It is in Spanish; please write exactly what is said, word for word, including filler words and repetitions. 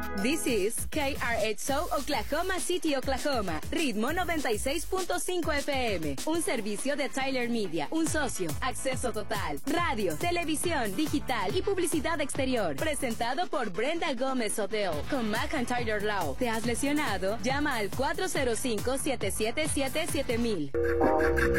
This is K R X O Oklahoma City, Oklahoma. Ritmo noventa y seis punto cinco F M. Un servicio de Tyler Media. Un socio. Acceso total. Radio, televisión, digital y publicidad exterior. Presentado por Brenda Gómez Hotel. Con Mac and Tyler Law. ¿Te has lesionado? Llama al cuatro cero cinco, siete siete siete, siete mil.